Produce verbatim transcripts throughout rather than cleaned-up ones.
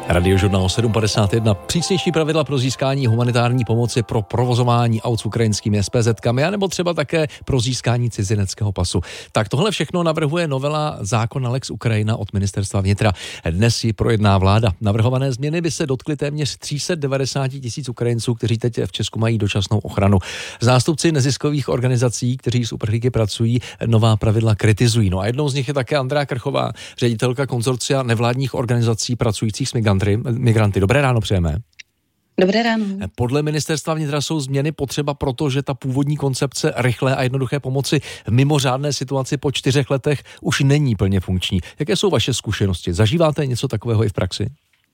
Radiožurnál sedm padesát jedna. Přísnější pravidla pro získání humanitární pomoci pro provozování aut s ukrajinskými es pé zetkami, anebo třeba také pro získání cizineckého pasu. Tak tohle všechno navrhuje novela zákona Lex Ukrajina od ministerstva vnitra. Dnes ji projedná vláda. Navrhované změny by se dotkly téměř tři sta devadesát tisíc Ukrajinců, kteří teď v Česku mají dočasnou ochranu. Zástupci neziskových organizací, kteří s uprchlíky pracují, nová pravidla kritizují. No a jednou z nich je také Andrea Krchová, ředitelka konzorcia nevládních organizací pracujících s migranty. Migranty. Dobré ráno přejeme. Dobré ráno. Podle ministerstva vnitra jsou změny potřeba proto, že ta původní koncepce rychlé a jednoduché pomoci v mimořádné situaci po čtyřech letech už není plně funkční. Jaké jsou vaše zkušenosti? Zažíváte něco takového i v praxi?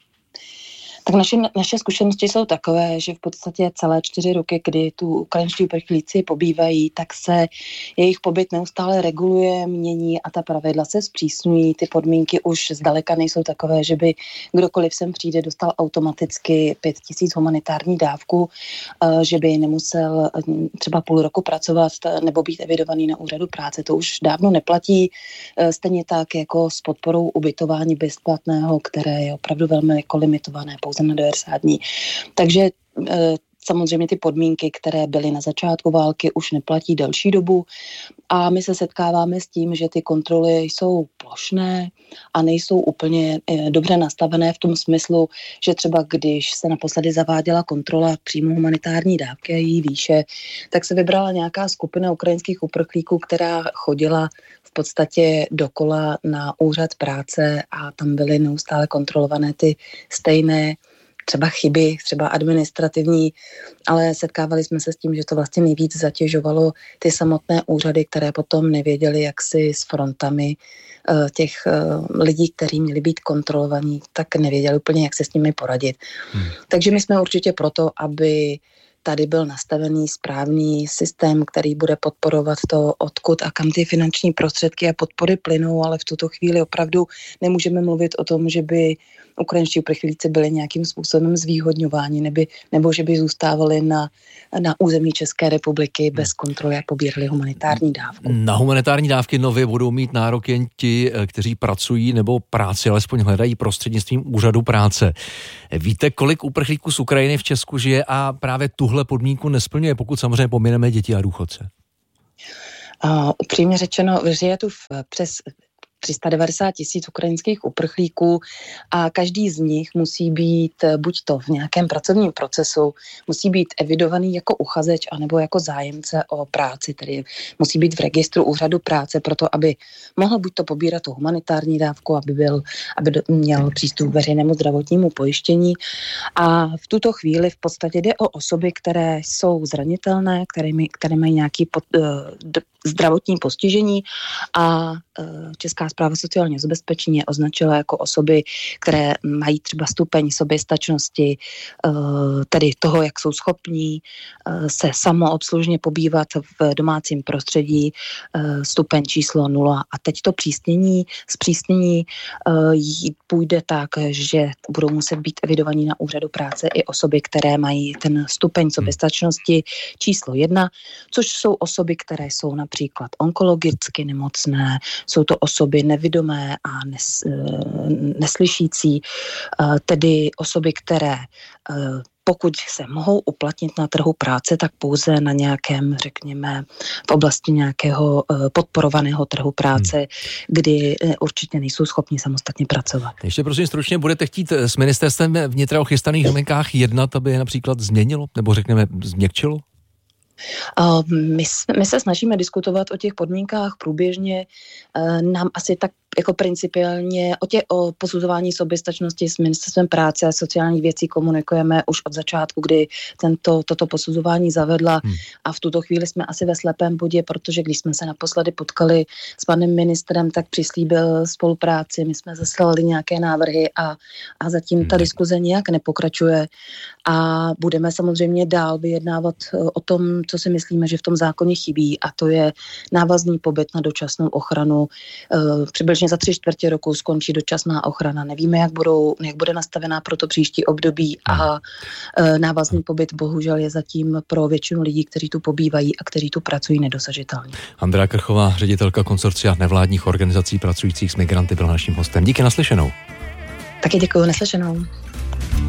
Tak naše, naše zkušenosti jsou takové, že v podstatě celé čtyři roky, kdy tu ukrajinští uprchlíci pobývají, tak se jejich pobyt neustále reguluje, mění a ta pravidla se zpřísňují. Ty podmínky už zdaleka nejsou takové, že by kdokoliv sem přijde, dostal automaticky pět tisíc humanitární dávku, že by nemusel třeba půl roku pracovat nebo být evidovaný na úřadu práce. To už dávno neplatí. Stejně tak jako s podporou ubytování bezplatného, které je opravdu velmi jako limitované pouze na devadesát dní. Takže e, samozřejmě ty podmínky, které byly na začátku války, už neplatí delší dobu a my se setkáváme s tím, že ty kontroly jsou plošné a nejsou úplně e, dobře nastavené v tom smyslu, že třeba když se naposledy zaváděla kontrola přímo humanitární dávky a její výše, tak se vybrala nějaká skupina ukrajinských uprchlíků, která chodila v podstatě dokola na úřad práce a tam byly neustále kontrolované ty stejné třeba chyby, třeba administrativní, ale setkávali jsme se s tím, že to vlastně nejvíc zatěžovalo ty samotné úřady, které potom nevěděly, jak si s frontami těch lidí, kteří měli být kontrolovaní, tak nevěděli úplně, jak se s nimi poradit. Hmm. Takže my jsme určitě proto, aby tady byl nastavený správný systém, který bude podporovat to, odkud a kam ty finanční prostředky a podpory plynou, ale v tuto chvíli opravdu nemůžeme mluvit o tom, že by ukrajinští uprchlíci byli nějakým způsobem zvýhodňováni, nebo, nebo že by zůstávali na, na území České republiky bez kontroly a pobírali humanitární dávku. Na humanitární dávky nově budou mít nárok jen ti, kteří pracují nebo práci alespoň hledají prostřednictvím úřadu práce. Víte, kolik uprchlíků z Ukrajiny v Česku žije a právě tuhle podmínku nesplňuje, pokud samozřejmě pomineme děti a důchodce? Uh, upřímně řečeno, žije tu v, přes tři sta devadesát tisíc ukrajinských uprchlíků a každý z nich musí být buď to v nějakém pracovním procesu, musí být evidovaný jako uchazeč anebo jako zájemce o práci, tedy musí být v registru úřadu práce proto, aby mohl buď to pobírat tu humanitární dávku, aby, byl, aby měl přístup k veřejnému zdravotnímu pojištění a v tuto chvíli v podstatě jde o osoby, které jsou zranitelné, které, které mají nějaký pod, uh, zdravotní postižení a uh, Česká správa sociálního zabezpečení je označila jako osoby, které mají třeba stupeň soběstačnosti, tedy toho, jak jsou schopní se samoobslužně pobývat v domácím prostředí, stupeň číslo nula. A teď to přísnění, zpřísnění půjde tak, že budou muset být evidovaní na úřadu práce i osoby, které mají ten stupeň soběstačnosti číslo jedna, což jsou osoby, které jsou například onkologicky nemocné, jsou to osoby nevidomé a nes, neslyšící, tedy osoby, které pokud se mohou uplatnit na trhu práce, tak pouze na nějakém, řekněme, v oblasti nějakého podporovaného trhu práce, hmm. kdy určitě nejsou schopni samostatně pracovat. Ještě prosím stručně, budete chtít s ministerstvem vnitra o chystaných novinkách jednat, aby je například změnilo, nebo řekněme změkčilo? My, my se snažíme diskutovat o těch podmínkách průběžně. Nám asi tak jako principiálně o, tě, o posuzování soběstačnosti s ministerstvem práce a sociálních věcí komunikujeme už od začátku, kdy tento, toto posuzování zavedla hmm. a v tuto chvíli jsme asi ve slepém bodě, protože když jsme se naposledy potkali s panem ministrem, tak přislíbil spolupráci, my jsme zaslali nějaké návrhy a, a zatím ta diskuze nějak nepokračuje a budeme samozřejmě dál vyjednávat o tom, co si myslíme, že v tom zákoně chybí a to je návazný pobyt na dočasnou ochranu. Přibližně za tři čtvrtě roku skončí dočasná ochrana. Nevíme, jak, budou, jak bude nastavená pro to příští období a e, návazný pobyt bohužel je zatím pro většinu lidí, kteří tu pobývají a kteří tu pracují, nedosažitelný. Andrea Krchová, ředitelka konsorcia nevládních organizací pracujících s migranty, byla naším hostem. Díky, naslyšenou. Taky děkuju, neslyšenou.